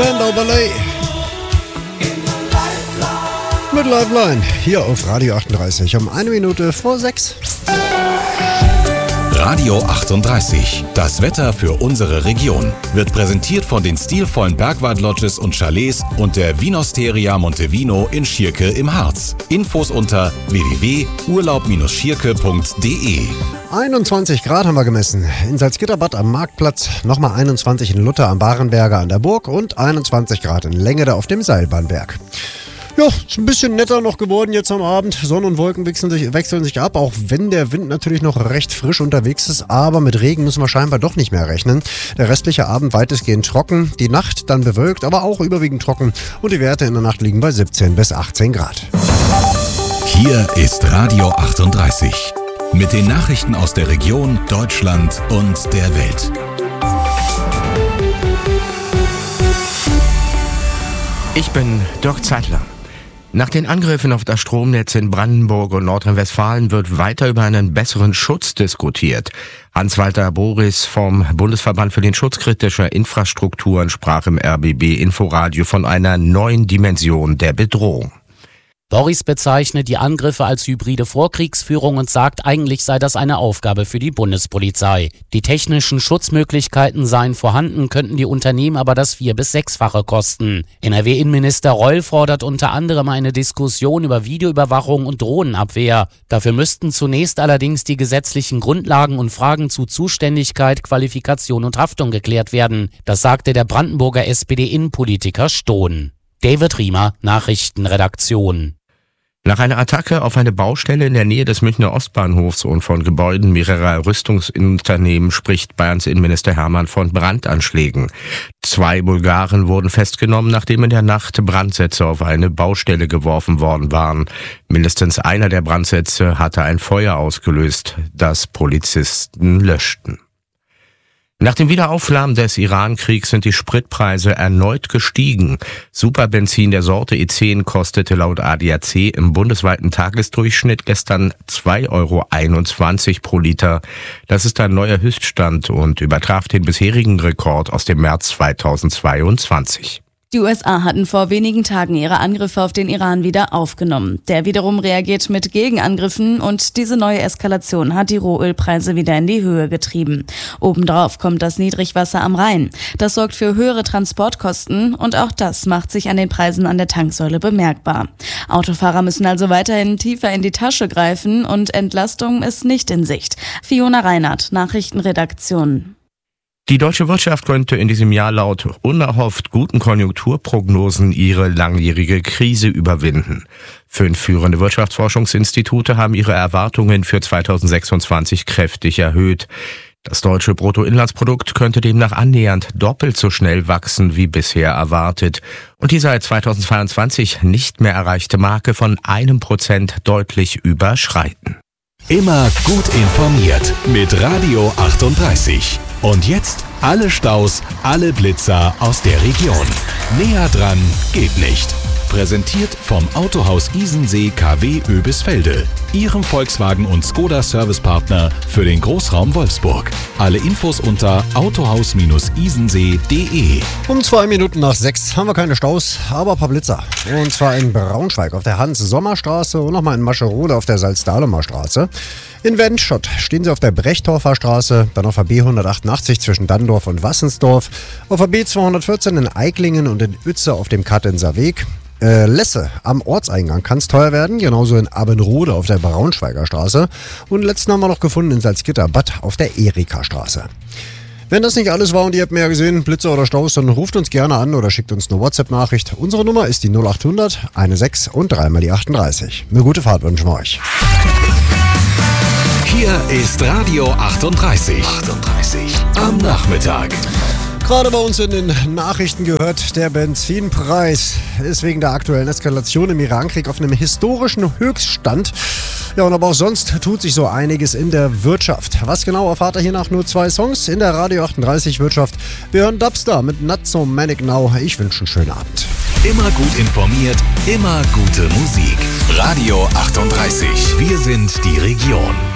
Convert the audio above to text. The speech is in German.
Spandau Ballet mit Lifeline hier auf Radio 38 um 1 Minute vor 6. Radio 38, das Wetter für unsere Region, wird präsentiert von den stilvollen Bergwald-Lodges und Chalets und der Vinosteria Montevino in Schierke im Harz. Infos unter www.urlaub-schierke.de. 21 Grad haben wir gemessen. In Salzgitterbad am Marktplatz, nochmal 21 in Lutter am Barenberger an der Burg und 21 Grad in Längede auf dem Seilbahnberg. Ja, ist ein bisschen netter noch geworden jetzt am Abend. Sonne und Wolken wechseln sich ab, auch wenn der Wind natürlich noch recht frisch unterwegs ist. Aber mit Regen müssen wir scheinbar doch nicht mehr rechnen. Der restliche Abend weitestgehend trocken, die Nacht dann bewölkt, aber auch überwiegend trocken. Und die Werte in der Nacht liegen bei 17 bis 18 Grad. Hier ist Radio 38 mit den Nachrichten aus der Region, Deutschland und der Welt. Ich bin Dirk Zeitler. Nach den Angriffen auf das Stromnetz in Brandenburg und Nordrhein-Westfalen wird weiter über einen besseren Schutz diskutiert. Hans-Walter Boris vom Bundesverband für den Schutz kritischer Infrastrukturen sprach im RBB Inforadio von einer neuen Dimension der Bedrohung. Boris bezeichnet die Angriffe als hybride Vorkriegsführung und sagt, eigentlich sei das eine Aufgabe für die Bundespolizei. Die technischen Schutzmöglichkeiten seien vorhanden, könnten die Unternehmen aber das 4- bis 6-fache kosten. NRW-Innenminister Reul fordert unter anderem eine Diskussion über Videoüberwachung und Drohnenabwehr. Dafür müssten zunächst allerdings die gesetzlichen Grundlagen und Fragen zu Zuständigkeit, Qualifikation und Haftung geklärt werden. Das sagte der Brandenburger SPD-Innenpolitiker Stohn. David Riemer, Nachrichtenredaktion. Nach einer Attacke auf eine Baustelle in der Nähe des Münchner Ostbahnhofs und von Gebäuden mehrerer Rüstungsunternehmen spricht Bayerns Innenminister Hermann von Brandanschlägen. 2 Bulgaren wurden festgenommen, nachdem in der Nacht Brandsätze auf eine Baustelle geworfen worden waren. Mindestens einer der Brandsätze hatte ein Feuer ausgelöst, das Polizisten löschten. Nach dem Wiederaufflammen des Iran-Kriegs sind die Spritpreise erneut gestiegen. Superbenzin der Sorte E10 kostete laut ADAC im bundesweiten Tagesdurchschnitt gestern 2,21 € pro Liter. Das ist ein neuer Höchststand und übertraf den bisherigen Rekord aus dem März 2022. Die USA hatten vor wenigen Tagen ihre Angriffe auf den Iran wieder aufgenommen. Der wiederum reagiert mit Gegenangriffen und diese neue Eskalation hat die Rohölpreise wieder in die Höhe getrieben. Obendrauf kommt das Niedrigwasser am Rhein. Das sorgt für höhere Transportkosten und auch das macht sich an den Preisen an der Tanksäule bemerkbar. Autofahrer müssen also weiterhin tiefer in die Tasche greifen und Entlastung ist nicht in Sicht. Fiona Reinhardt, Nachrichtenredaktion. Die deutsche Wirtschaft könnte in diesem Jahr laut unerhofft guten Konjunkturprognosen ihre langjährige Krise überwinden. 5 führende Wirtschaftsforschungsinstitute haben ihre Erwartungen für 2026 kräftig erhöht. Das deutsche Bruttoinlandsprodukt könnte demnach annähernd doppelt so schnell wachsen wie bisher erwartet und die seit 2022 nicht mehr erreichte Marke von 1% deutlich überschreiten. Immer gut informiert mit Radio 38. Und jetzt alle Staus, alle Blitzer aus der Region. Näher dran geht nicht. Präsentiert vom Autohaus Isensee KW Oebisfelde, Ihrem Volkswagen und Skoda Servicepartner für den Großraum Wolfsburg. Alle Infos unter autohaus-isensee.de. Um 2 Minuten nach 6 haben wir keine Staus, aber ein paar Blitzer. Und zwar in Braunschweig auf der Hans-Sommer-Straße und nochmal in Mascherode auf der Salzdahlemer Straße. In Wendschott stehen sie auf der Brechtorfer Straße, dann auf der B188 zwischen Danndorf und Wassensdorf, auf der B214 in Eiklingen und in Uetze auf dem Kattenser Weg. Lesse am Ortseingang kann es teuer werden, genauso in Abenrode auf der Braunschweiger Straße. Und letzten haben wir noch gefunden in Salzgitterbad auf der Erika-Straße. Wenn das nicht alles war und ihr habt mehr gesehen, Blitzer oder Staus, dann ruft uns gerne an oder schickt uns eine WhatsApp-Nachricht. Unsere Nummer ist die 0800 16 und 3 mal die 38. Eine gute Fahrt wünschen wir euch. Hier ist Radio 38. Am Nachmittag. Gerade bei uns in den Nachrichten gehört, der Benzinpreis ist wegen der aktuellen Eskalation im Irankrieg auf einem historischen Höchststand. Ja, und aber auch sonst tut sich so einiges in der Wirtschaft. Was genau erfahrt ihr hier nach nur 2 Songs in der Radio 38 Wirtschaft? Wir hören Dubstar mit Not So Manic Now. Ich wünsche einen schönen Abend. Immer gut informiert, immer gute Musik. Radio 38. Wir sind die Region.